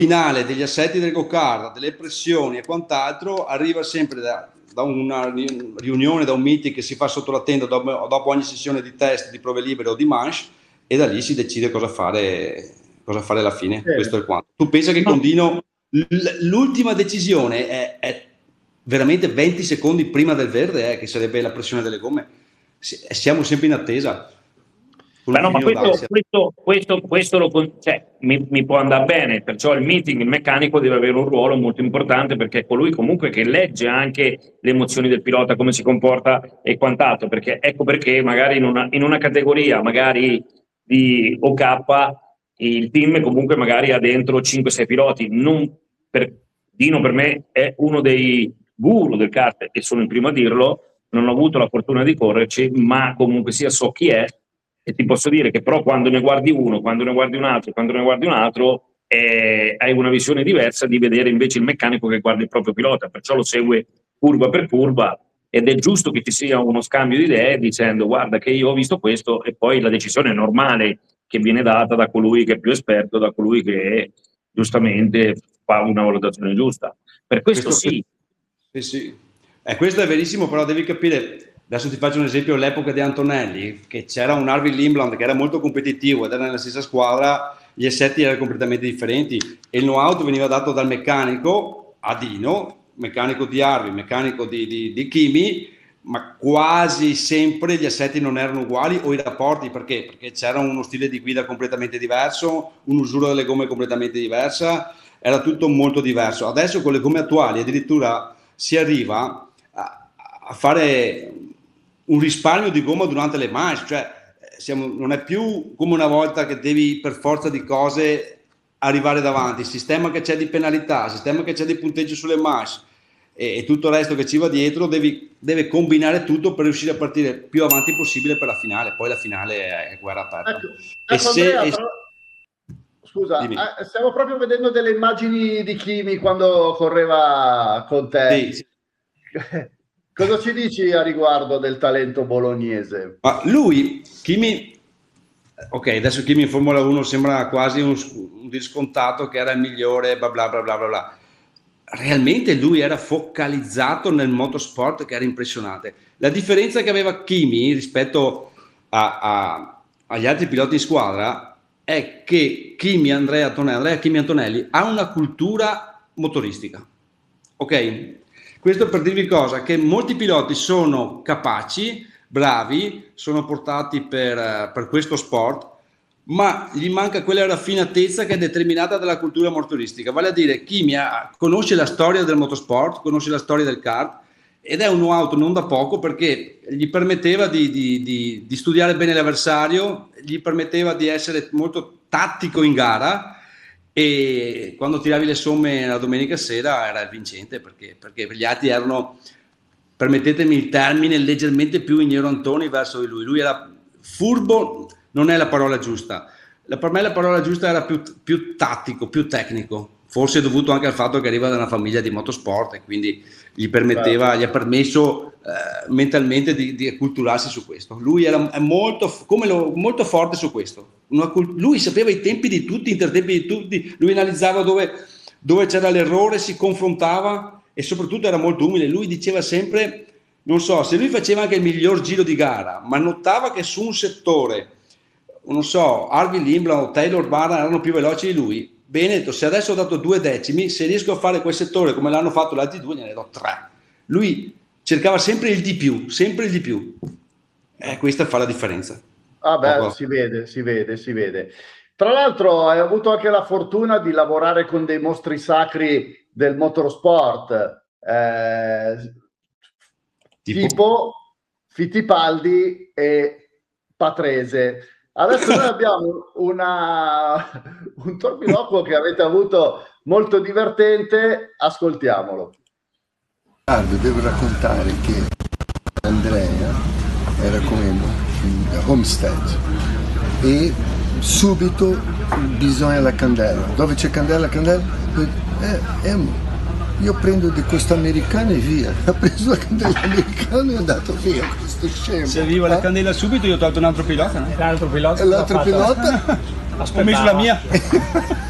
finale degli assetti del go-kart, delle pressioni e quant'altro, arriva sempre da una riunione, da un meeting che si fa sotto la tenda dopo ogni sessione di test, di prove libere o di manche, e da lì si decide cosa fare alla fine. Questo è il quanto. Tu pensa che con Dino l'ultima decisione è veramente 20 secondi prima del verde, che sarebbe la pressione delle gomme. Siamo sempre in attesa. Ma no, ma questo cioè, mi può andare bene, perciò il meccanico deve avere un ruolo molto importante, perché è colui comunque che legge anche le emozioni del pilota, come si comporta e quant'altro, perché ecco perché magari in una categoria magari di OK il team comunque magari ha dentro 5-6 piloti. Dino per me è uno dei guru del kart e sono il primo a dirlo, non ho avuto la fortuna di correrci, ma comunque sia so chi è. E ti posso dire che però quando ne guardi uno, quando ne guardi un altro, quando ne guardi un altro, hai una visione diversa di vedere invece il meccanico che guarda il proprio pilota, perciò lo segue curva per curva, ed è giusto che ci sia uno scambio di idee dicendo guarda che io ho visto questo, e poi la decisione è normale che viene data da colui che è più esperto, da colui che giustamente fa una valutazione giusta. Per questo sì. Sì. Questo è verissimo, però devi capire. Adesso ti faccio un esempio, all'epoca di Antonelli, che c'era un Arvid Lindblad che era molto competitivo ed era nella stessa squadra, gli assetti erano completamente differenti e il know-how veniva dato dal meccanico a Dino, meccanico di Arvid, meccanico di Kimi, ma quasi sempre gli assetti non erano uguali, o i rapporti, perché c'era uno stile di guida completamente diverso, un'usura delle gomme completamente diversa, era tutto molto diverso. Adesso con le gomme attuali addirittura si arriva a fare un risparmio di gomma durante le manche, cioè non è più come una volta che devi per forza di cose arrivare davanti. Il sistema che c'è di penalità, il sistema che c'è di punteggio sulle manche e tutto il resto che ci va dietro, deve combinare tutto per riuscire a partire più avanti possibile per la finale. Poi la finale è guerra aperta. Scusa, stiamo proprio vedendo delle immagini di Kimi quando correva con te. Sì. Cosa ci dici a riguardo del talento bolognese? Ma lui, Kimi, ok, adesso Kimi in Formula 1 sembra quasi un discontato che era il migliore, bla bla bla bla bla. Realmente lui era focalizzato nel motorsport, che era impressionante. La differenza che aveva Kimi rispetto agli altri piloti in squadra è che Kimi Antonelli ha una cultura motoristica, ok? Questo per dirvi cosa, che molti piloti sono capaci, bravi, sono portati per questo sport, ma gli manca quella raffinatezza che è determinata dalla cultura motoristica. Vale a dire, Kimi conosce la storia del motorsport, conosce la storia del kart, ed è un know-how non da poco, perché gli permetteva di studiare bene l'avversario, gli permetteva di essere molto tattico in gara, e quando tiravi le somme la domenica sera era il vincente, perché gli altri erano, permettetemi il termine, leggermente più ignoranti verso di lui. Lui era furbo, non è la parola giusta, per me la parola giusta era più tattico, più tecnico, forse dovuto anche al fatto che arriva da una famiglia di motorsport e quindi gli ha permesso mentalmente di acculturarsi su questo. Lui era molto forte su questo. Lui sapeva i tempi di tutti, i intertempi di tutti, lui analizzava dove c'era l'errore, si confrontava e soprattutto era molto umile. Lui diceva sempre, non so, se lui faceva anche il miglior giro di gara, ma notava che su un settore, non so, Arvid Lindblad o Taylor Barra erano più veloci di lui, bene, se adesso ho dato 2 decimi, se riesco a fare quel settore come l'hanno fatto gli altri 2, gliene do 3. Lui cercava sempre il di più, sempre il di più. Questa fa la differenza. Si vede. Tra l'altro hai avuto anche la fortuna di lavorare con dei mostri sacri del motorsport, tipo Fittipaldi e Patrese. Adesso noi abbiamo un torpiloquio che avete avuto molto divertente, ascoltiamolo. Devo raccontare che Andrea era con me in Homestead e subito bisogna la candela. Dove c'è candela? Io prendo di questo americano e via. Ha preso la candela americana e è andato via questo scemo. Serviva la candela subito, io ho tolto un altro pilota, no? L'altro pilota? Ho messo la mia.